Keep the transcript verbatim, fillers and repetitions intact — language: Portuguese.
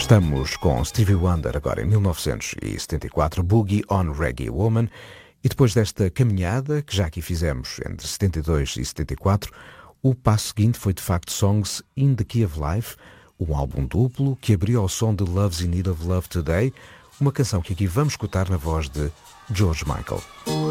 Estamos com Stevie Wonder agora em mil novecentos e setenta e quatro, Boogie on Reggae Woman, e depois desta caminhada que já aqui fizemos entre setenta e dois e setenta e quatro, o passo seguinte foi de facto Songs in the Key of Life, um álbum duplo que abriu ao som de Love's in Need of Love Today, uma canção que aqui vamos escutar na voz de George Michael.